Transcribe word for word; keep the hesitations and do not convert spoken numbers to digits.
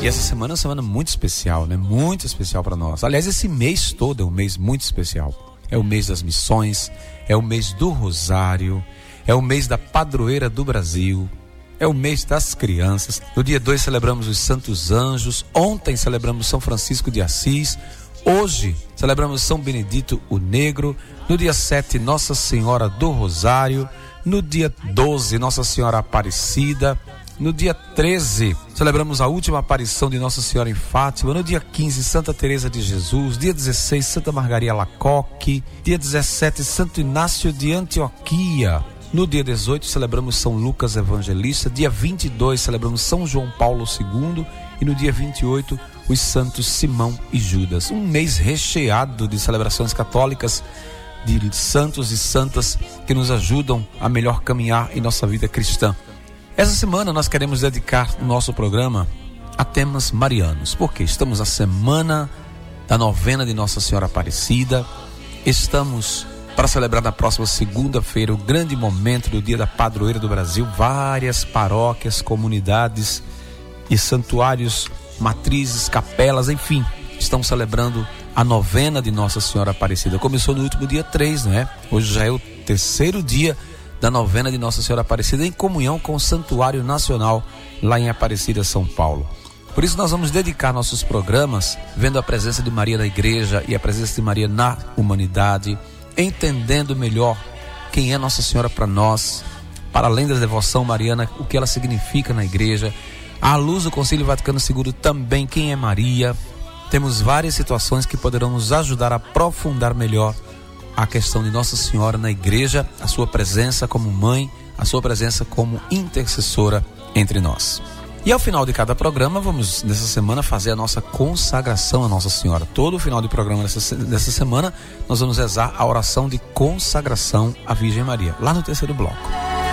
E essa semana é uma semana muito especial, né? Muito especial para nós. Aliás, esse mês todo é um mês muito especial. É o mês das missões, é o mês do Rosário, é o mês da Padroeira do Brasil, é o mês das crianças. No dia dois celebramos os Santos Anjos, ontem celebramos São Francisco de Assis, hoje celebramos São Benedito o Negro, no dia sete Nossa Senhora do Rosário, no dia doze Nossa Senhora Aparecida, no dia treze, celebramos a última aparição de Nossa Senhora em Fátima. No dia quinze, Santa Teresa de Jesus. Dia dezesseis, Santa Margarida Lacoque. Dia dezessete, Santo Inácio de Antioquia. No dia dezoito, celebramos São Lucas Evangelista. Dia vinte e dois, celebramos São João Paulo segundo. E no dia vinte e oito, os santos Simão e Judas. Um mês recheado de celebrações católicas, de santos e santas que nos ajudam a melhor caminhar em nossa vida cristã. Essa semana nós queremos dedicar o nosso programa a temas marianos, porque estamos na semana da novena de Nossa Senhora Aparecida, estamos para celebrar na próxima segunda-feira o grande momento do Dia da Padroeira do Brasil. Várias paróquias, comunidades e santuários, matrizes, capelas, enfim, estão celebrando a novena de Nossa Senhora Aparecida. Começou no último dia três, não é? Hoje já é o terceiro dia da novena de Nossa Senhora Aparecida, em comunhão com o Santuário Nacional lá em Aparecida, São Paulo. Por isso nós vamos dedicar nossos programas vendo a presença de Maria na igreja e a presença de Maria na humanidade, entendendo melhor quem é Nossa Senhora para nós, para além da devoção mariana, o que ela significa na igreja. À luz do Concílio Vaticano segundo também quem é Maria. Temos várias situações que poderão nos ajudar a aprofundar melhor a questão de Nossa Senhora na igreja, a sua presença como mãe, a sua presença como intercessora entre nós. E ao final de cada programa, vamos nessa semana fazer a nossa consagração a Nossa Senhora. Todo o final do programa dessa, dessa semana, nós vamos rezar a oração de consagração à Virgem Maria, lá no terceiro bloco.